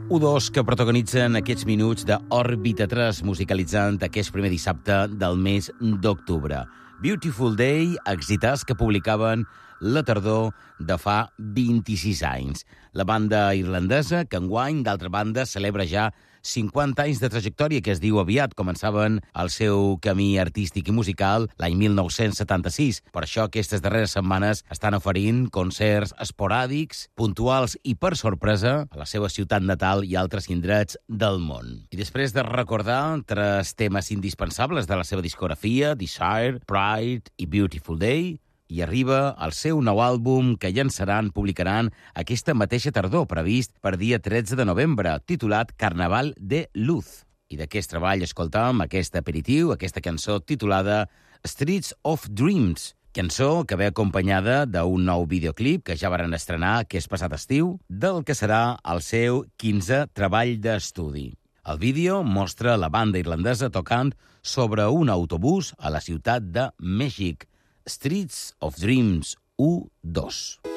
U2 que protagonitzen aquests minuts d'Òrbita 3 musicalitzant aquest primer dissabte del mes d'octubre. Beautiful Day, exitars que publicaven la tardor de fa 26 anys. La banda irlandesa, que enguany, d'altra banda, celebra ja 50 anys de trajectòria, que es diu aviat. Començaven el seu camí artístic i musical l'any 1976. Per això aquestes darreres setmanes estan oferint concerts esporàdics, puntuals i per sorpresa a la seva ciutat natal i altres indrets del món. I després de recordar 3 temes indispensables de la seva discografia, Desire, Pride i Beautiful Day, i arriba el seu nou àlbum que publicaran aquesta mateixa tardor, previst per dia 13 de novembre, titulat Carnaval de Luz. I d'aquest treball escoltam aquest aperitiu, aquesta cançó titulada Streets of Dreams, cançó que ve acompanyada d'un nou videoclip que ja varen estrenar aquest passat estiu, del que serà el seu 15è treball d'estudi. El vídeo mostra la banda irlandesa tocant sobre un autobús a la ciutat de Mèxic. Streets of Dreams U2.